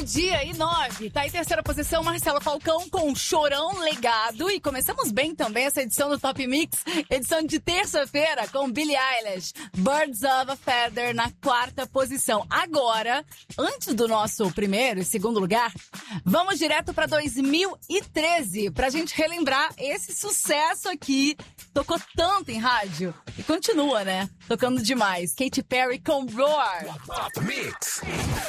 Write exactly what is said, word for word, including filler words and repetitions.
meio-dia e nove. Tá em terceira posição, Marcelo Falcão com Chorão Legado. E começamos bem também essa edição do Top Mix, edição de terça-feira, com Billie Eilish, Birds of a Feather na quarta posição. Agora, antes do nosso primeiro e segundo lugar, vamos direto pra dois mil e treze, pra gente relembrar esse sucesso aqui. Tocou tanto em rádio e continua, né? Tocando demais. Katy Perry com Roar. Top Mix.